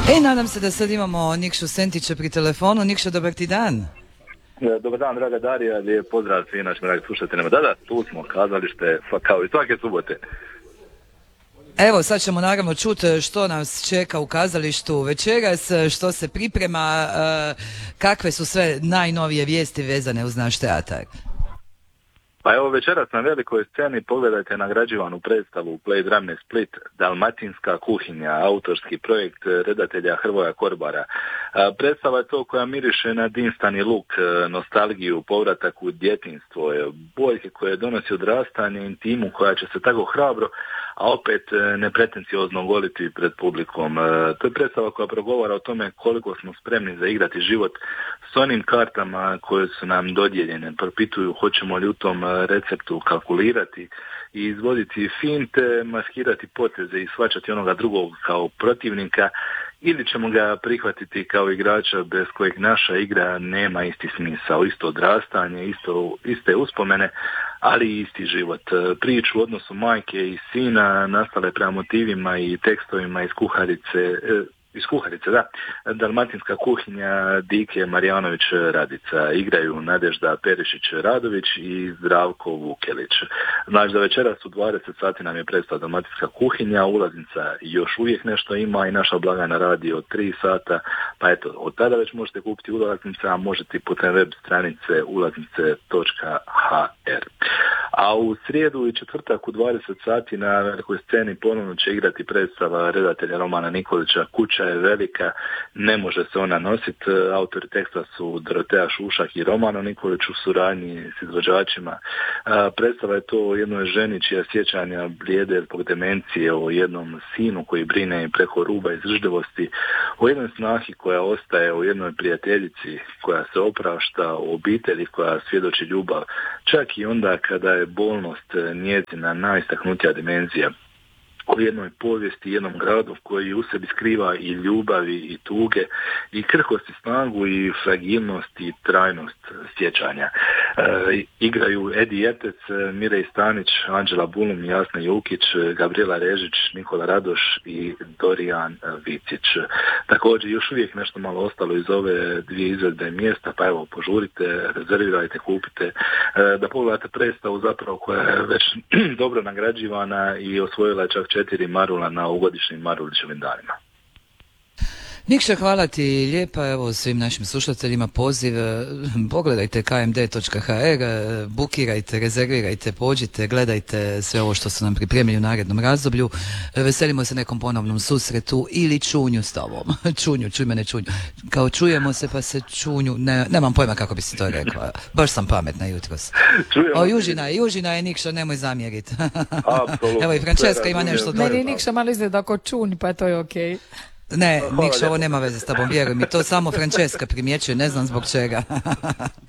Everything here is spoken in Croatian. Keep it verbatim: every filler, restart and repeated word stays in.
E, nadam se da sad imamo Nikšu Sentića pri telefonu. Nikša, dobar ti dan. Dobar dan, draga Darija, lijep pozdrav svi našim dragi slušateljima. Da, da, tu smo, kazalište, kao i svake subote. Evo, sad ćemo naravno čuti što nas čeka u kazalištu večeras, što se priprema, kakve su sve najnovije vijesti vezane uz naš teatar. Pa evo, večeras na velikoj sceni pogledajte nagrađivanu predstavu Play Drame Split, Dalmatinska kuhinja, autorski projekt redatelja Hrvoja Korbara. Predstava je to koja miriše na dinstani luk, nostalgiju, povratak u djetinjstvo, boljke koje donosi odrastanje, intimu koja će se tako hrabro, a opet nepretenciozno voliti pred publikom. To je predstava koja progovara o tome koliko smo spremni zaigrati život s onim kartama koje su nam dodijeljene. Propituju hoćemo li u tom receptu kalkulirati i izvoditi finte, maskirati poteze i shvaćati onoga drugog kao protivnika, ili ćemo ga prihvatiti kao igrača bez kojeg naša igra nema isti smisao, isto odrastanje, isto, iste uspomene, ali i isti život. Priču u odnosu majke i sina nastale prema motivima i tekstovima iz kuharice, iz kuharice, da, Dalmatinska kuhinja Dike Marijanović Radica. Igraju Nadežda Perišić-Radović i Zdravko Vukelić. Znači da večeras u dvadeset sati nam je predstava Dalmatinska kuhinja, ulaznica još uvijek nešto ima i naša blagajna radi od tri sata, pa eto, od tada već možete kupiti ulaznice, a možete i putem web stranice ulaznice točka ha er. A u srijedu i četvrtak u dvadeset sati na velikoj sceni ponovno će igrati predstava redatelja Romana Nikolića Kuća je velika, ne može se ona nositi. Autori teksta su Dorotea Šušak i Romano Nikolić u suradnji s izvođačima. Predstava je to o jednoj ženi čija sjećanja blijede zbog demencije, o jednom sinu koji brine preko ruba izržljivosti, o jednoj snahi koja ostaje, o jednoj prijateljici koja se oprašta, o obitelji koja svjedoči ljubav, čak i onda kada je bolnost njezina najistaknutija dimenzija, o jednoj povijesti, jednom gradu koji u sebi skriva i ljubavi i tuge i krhkost i snagu i fragilnost i trajnost sjećanja. E, igraju Edi Jetec, Mirej Stanić, Anđela Bulum, Jasna Jukić, Gabriela Režić, Nikola Radoš i Dorijan Vicić. Također još uvijek nešto malo ostalo iz ove dvije izvedbe mjesta, pa evo požurite, rezervirajte, kupite, e, da pogledate predstavu zapravo koja je već dobro nagrađivana i osvojila je čak četiri marula na ugodišnjim Marulićevim danima. Nikša, hvala ti lijepa, evo svim našim slušateljima poziv, pogledajte ka em de točka ha er, bukirajte, rezervirajte, pođite, gledajte sve ovo što su nam pripremili u narednom razdoblju, veselimo se nekom ponovnom susretu ili čunju s tobom, čunju, čuj mene čunju, kao čujemo se pa se čunju, ne, nemam pojma kako bi si to rekla, baš sam pametna jutros. O, Južina je, Južina je, Nikša, nemoj zamjeriti. Evo i Franceska ima nešto dobro. Meni Nikša malo izgleda ako čunj, pa to je okej. Okay. Ne, Nikša, ovo nema veze s tobom, vjeruj mi, to samo Franceska primjećuje, ne znam zbog čega.